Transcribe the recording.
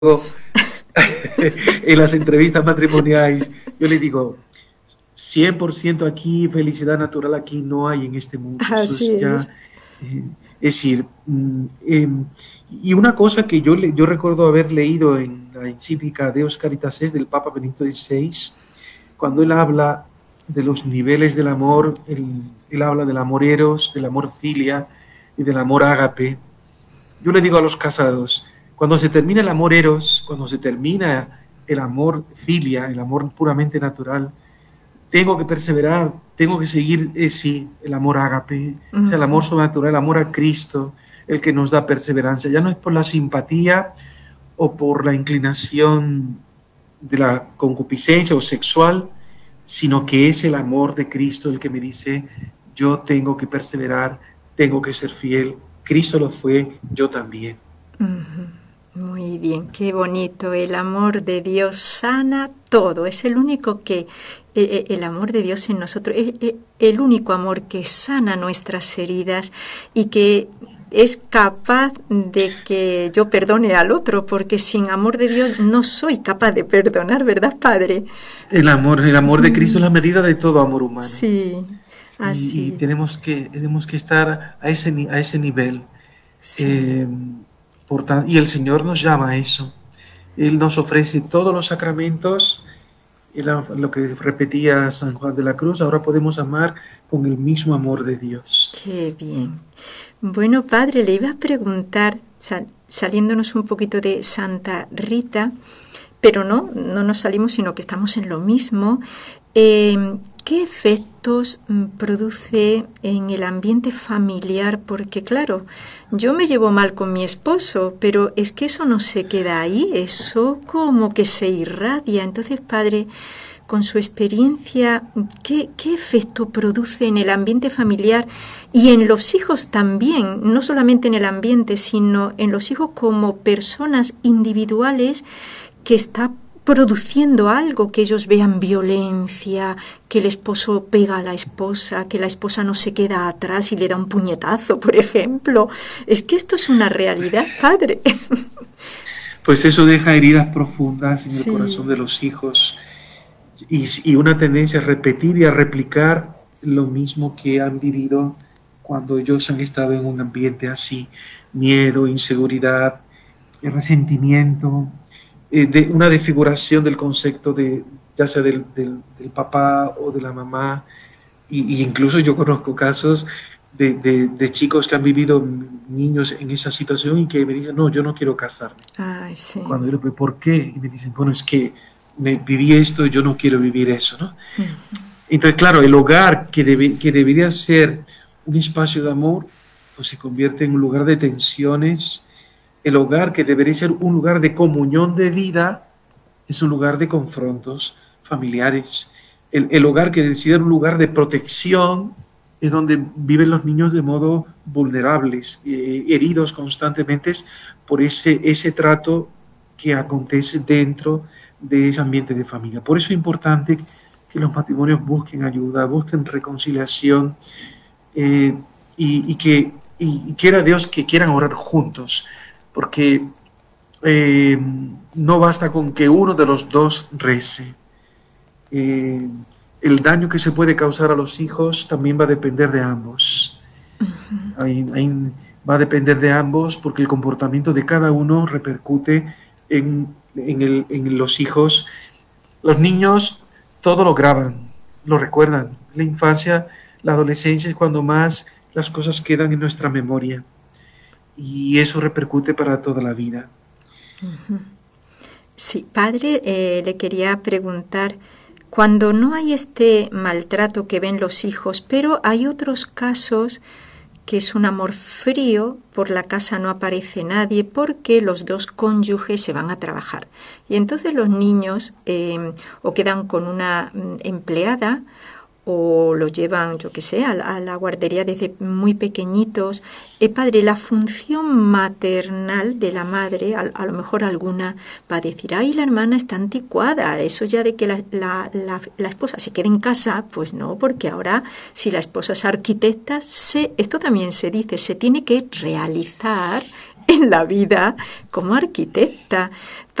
en las entrevistas matrimoniales, yo le digo, 100% aquí, felicidad natural aquí no hay en este mundo. Eso Así es ya, es. eh, es decir, y una cosa que yo recuerdo haber leído en la encíclica Deus Caritas es del Papa Benedicto XVI, cuando él habla de los niveles del amor, él habla del amor eros, del amor filia y del amor ágape. Yo le digo a los casados, cuando se termina el amor eros, cuando se termina el amor filia, el amor puramente natural, tengo que perseverar, tengo que seguir, sí, el amor ágape, o sea, el amor Ujú. sobrenatural, el amor a Cristo, el que nos da perseverancia. Ya no es por la simpatía o por la inclinación de la concupiscencia o sexual, sino que es el amor de Cristo el que me dice, yo tengo que perseverar, tengo que ser fiel. Cristo lo fue, yo también. Muy bien, qué bonito. El amor de Dios sana todo. Es el único el amor de Dios en nosotros, el único amor que sana nuestras heridas y que es capaz de que yo perdone al otro, porque sin amor de Dios no soy capaz de perdonar, ¿verdad, Padre? El amor de Cristo es la medida de todo amor humano. Sí, Y así, tenemos que estar a ese nivel. sí. Eh, y el Señor nos llama a eso. Él nos ofrece todos los sacramentos, y lo que repetía San Juan de la Cruz, ahora podemos amar con el mismo amor de Dios. Qué bien. Bueno, padre, le iba a preguntar, saliéndonos un poquito de Santa Rita, pero no nos salimos, sino que estamos en lo mismo. ¿Qué efectos produce en el ambiente familiar? Porque claro, yo me llevo mal con mi esposo, pero es que eso no se queda ahí, eso como que se irradia. Entonces, padre, con su experiencia, ¿qué efecto produce en el ambiente familiar y en los hijos también? No solamente en el ambiente, sino en los hijos como personas individuales que está produciendo algo, que ellos vean violencia, que el esposo pega a la esposa, que la esposa no se queda atrás y le da un puñetazo, por ejemplo. Es que esto es una realidad, padre. Pues eso deja heridas profundas en el corazón Sí. de los hijos y una tendencia a repetir y a replicar lo mismo que han vivido cuando ellos han estado en un ambiente así, miedo, inseguridad, resentimiento, de una desfiguración del concepto de ya sea del papá o de la mamá, y incluso yo conozco casos de chicos que han vivido niños en esa situación y que me dicen, no, yo no quiero casarme. Ay, sí. Y cuando yo le digo, ¿por qué? Y me dicen, bueno, es que viví esto y yo no quiero vivir eso, ¿no? Entonces, claro, el hogar que debería ser un espacio de amor, pues se convierte en un lugar de tensiones. El hogar que debería ser un lugar de comunión de vida es un lugar de confrontos familiares. El hogar que decide ser un lugar de protección es donde viven los niños de modo vulnerables, heridos constantemente por ese trato que acontece dentro de ese ambiente de familia. Por eso es importante que los matrimonios busquen ayuda, busquen reconciliación, eh, y quiera Dios que quieran orar juntos, porque eh, no basta con que uno de los dos rece. Eh, el daño que se puede causar a los hijos también va a depender de ambos. Va a depender de ambos porque el comportamiento de cada uno repercute en los hijos. Los niños todo lo graban, lo recuerdan. La infancia, la adolescencia es cuando más las cosas quedan en nuestra memoria y eso repercute para toda la vida. Sí, padre, le quería preguntar, cuando no hay este maltrato que ven los hijos, pero hay otros casos que es un amor frío, por la casa no aparece nadie porque los dos cónyuges se van a trabajar. Y entonces los niños o quedan con una empleada o los llevan, yo qué sé, a la guardería desde muy pequeñitos. Padre, la función maternal de la madre, a lo mejor alguna va a decir, ay, la hermana está anticuada, eso ya de que la esposa se quede en casa, pues no, porque ahora si la esposa es arquitecta, esto también se dice, se tiene que realizar en la vida como arquitecta.